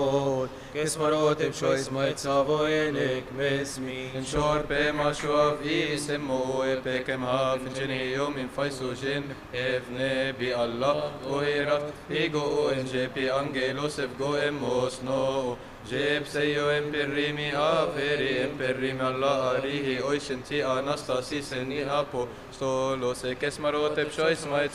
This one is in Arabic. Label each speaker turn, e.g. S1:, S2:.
S1: كسمروت بشويس ما يتصابوينك باسمي
S2: انشور بما شوف يسمو بكم هاف انجني يوم فايسو جن افني بي الله ويرف يجو انجي بي انجلوس فجو اموسنو جيب سيو امبريمي افيري امبريمي الله اريه اويشنتي اناستاسي سني ابو ستولوس كسمروت بشويس ما